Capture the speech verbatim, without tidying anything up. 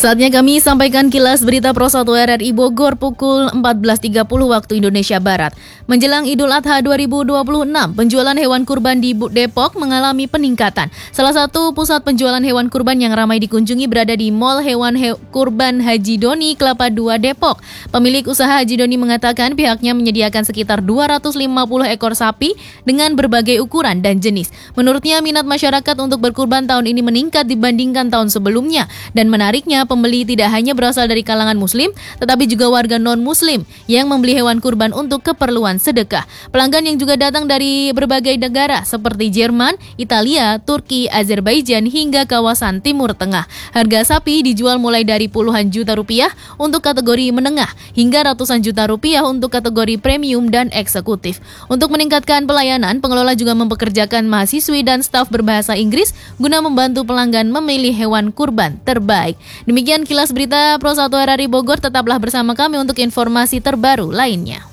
Saatnya kami sampaikan kilas berita Pro satu R R I Bogor pukul empat belas tiga puluh waktu Indonesia Barat. Menjelang Idul Adha dua ribu dua puluh enam, penjualan hewan kurban di Depok mengalami peningkatan. Salah satu pusat penjualan hewan kurban yang ramai dikunjungi berada di Mall Hewan He- Kurban Haji Doni Kelapa dua Depok. Pemilik usaha Haji Doni mengatakan pihaknya menyediakan sekitar dua ratus lima puluh ekor sapi dengan berbagai ukuran dan jenis. Menurutnya minat masyarakat untuk berkurban tahun ini meningkat dibandingkan tahun sebelumnya, dan menariknya pembeli tidak hanya berasal dari kalangan muslim, tetapi juga warga non-muslim yang membeli hewan kurban untuk keperluan sedekah. Pelanggan yang juga datang dari berbagai negara seperti Jerman, Italia, Turki, Azerbaijan hingga kawasan Timur Tengah. Harga sapi dijual mulai dari puluhan juta rupiah untuk kategori menengah hingga ratusan juta rupiah untuk kategori premium dan eksekutif. Untuk meningkatkan pelayanan, pengelola juga mempekerjakan mahasiswi dan staf berbahasa Inggris guna membantu pelanggan memilih hewan kurban terbaik. Demikian kilas berita Pro satu R R I Bogor, tetaplah bersama kami untuk informasi terbaru lainnya.